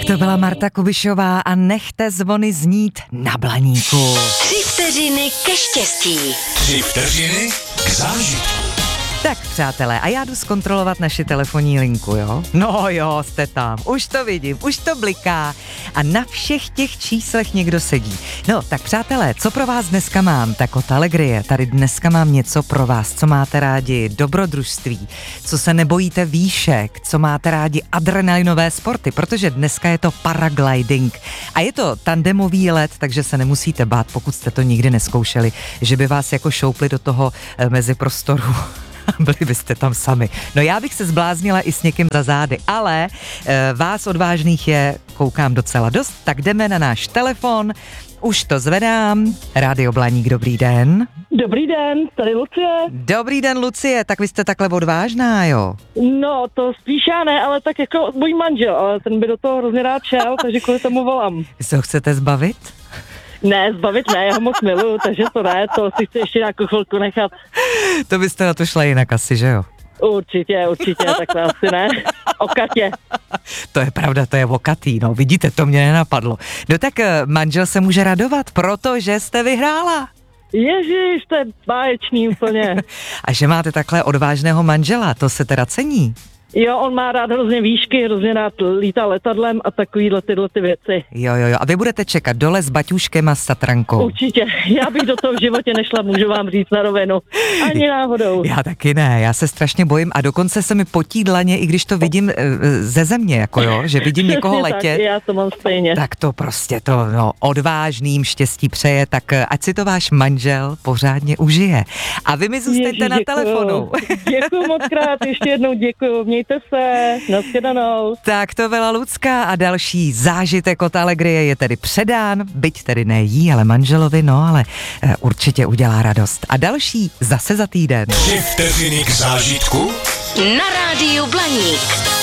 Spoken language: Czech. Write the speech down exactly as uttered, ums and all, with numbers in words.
to byla Marta Kubišová a nechte zvony znít na Blaníku. Tři vteřiny ke štěstí. Tři vteřiny k zážitku. Tak přátelé, a já jdu zkontrolovat naši telefonní linku, jo? No jo, jste tam, už to vidím, už to bliká a na všech těch číslech někdo sedí. No, tak přátelé, co pro vás dneska mám? Tak od Alegrie, tady dneska mám něco pro vás, co máte rádi, dobrodružství, co se nebojíte výšek, co máte rádi adrenalinové sporty, protože dneska je to paragliding a je to tandemový let, takže se nemusíte bát, pokud jste to nikdy neskoušeli, že by vás jako šoupli do toho eh, meziprostoru. Byli byste tam sami. No já bych se zbláznila i s někým za zády, ale e, vás odvážných je, koukám, docela dost, tak jdeme na náš telefon, už to zvedám. Rádio Blaník, dobrý den. Dobrý den, tady Lucie. Dobrý den, Lucie, tak vy jste takhle odvážná, jo? No, to spíš já ne, ale tak jako můj manžel, ale ten by do toho hrozně rád šel, takže kvůli tomu volám. Vy se ho chcete zbavit? Ne, zbavit ne, já ho moc miluju, takže to ne, to si chci ještě nějakou chvilku nechat. To byste na to šla jinak asi, že jo? Určitě, určitě, takhle asi ne. O Katě. To je pravda, to je o Katý, no vidíte, to mě nenapadlo. No tak manžel se může radovat, protože jste vyhrála. Ježiš, to je báječný úplně. A že máte takhle odvážného manžela, to se teda cení. Jo, on má rád hrozně výšky, hrozně rád lítá letadlem a takovýhle tyhle ty věci. Jo, jo, jo. A vy budete čekat dole s baťuškem a s Tatrankou. Určitě. Já bych do toho v životě nešla, můžu vám říct na rovinu. Ani náhodou. Já taky ne, já se strašně bojím a dokonce se mi potí dlaně, i když to vidím ze země, jako jo, že vidím někoho letět. Tak, já to mám stejně. Tak to prostě to, no, odvážným štěstí přeje, tak ať si to váš manžel pořádně užije. A vy mi zůstaňte Ježiš, na děkuju. telefonu. Děkuju moc krát, ještě jednou děkuju. Mějte se, nashledanou. Tak to byla Lucka a další zážitek od Alegrie je tedy předán, byť tedy ne jí, ale manželovi, no ale e, určitě udělá radost. A další zase za týden. Tři vteřiny k zážitku Na rádiu Blaník.